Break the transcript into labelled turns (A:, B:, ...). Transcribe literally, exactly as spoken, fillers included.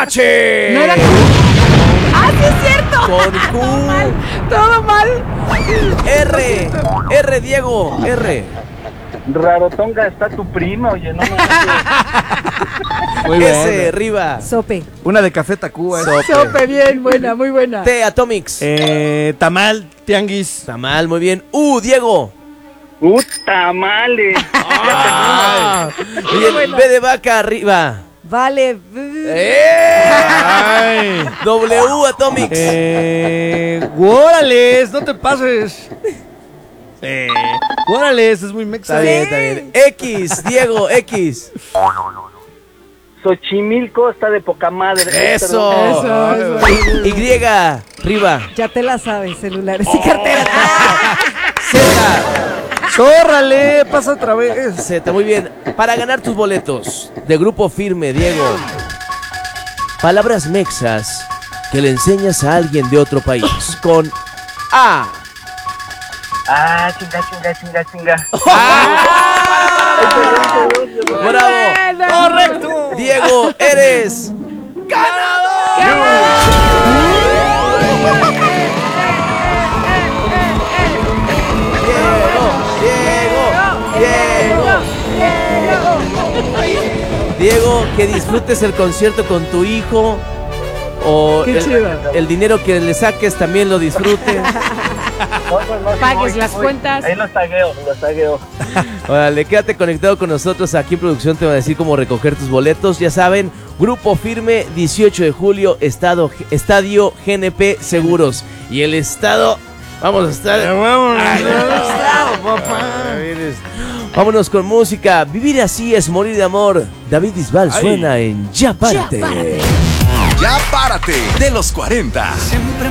A: H.
B: ¿No era Q? ¡Ah, sí es cierto!
A: Con Q.
B: Todo mal, todo mal.
A: R. R, Diego. R.
C: Rarotonga, está tu prima, oye, no me
D: Muy
A: S,
D: bien.
A: arriba.
B: Sope.
D: Una de Café Tacuba. ¿eh?
A: Sope.
B: Sope, bien, buena, muy buena.
A: T, Atomics.
D: Eh, tamal, tianguis.
A: Está mal, muy bien. U, Diego.
C: ¡Puta male!
A: Ah, bien,
B: buena.
A: B de vaca, arriba.
B: Vale.
A: ¡Eh!
D: Ay.
A: W, Atomics.
D: Eh, ¡Órales! ¡No te pases! Eh, ¡Órales! Es muy mexa.
A: Está bien, está bien. X, Diego, X.
C: Xochimilco está de poca madre.
A: Eso.
B: Eso, eso.
A: Y, arriba.
B: Ya te la sabes, celulares y carteras.
A: Z.
D: ¡Órale! Pasa otra vez.
A: Z, muy bien. Para ganar tus boletos de Grupo Firme, Diego. Palabras mexas que le enseñas a alguien de otro país. Con A.
C: Ah, chinga, chinga, chinga, chinga.
A: ¡Bravo!
D: ¡Correcto!
A: Diego, eres Diego, que disfrutes el concierto con tu hijo. O
B: Qué
A: el,
B: chido.
A: el dinero que le saques también lo disfrutes.
C: No, no, no, sí
B: Pagues
C: voy, sí
B: las
C: voy.
B: cuentas.
C: Ahí los tagueo, los tagueo.
A: Órale, quédate conectado con nosotros. Aquí en producción te va a decir cómo recoger tus boletos. Ya saben, Grupo Firme, dieciocho de julio, estado, Estadio G N P Seguros. Y el estado, vamos a estar... Ay, vámonos con música. Vivir así es morir de amor. David Bisbal suena en Ya Párate.
E: Ya párate de los cuarenta.
F: Siempre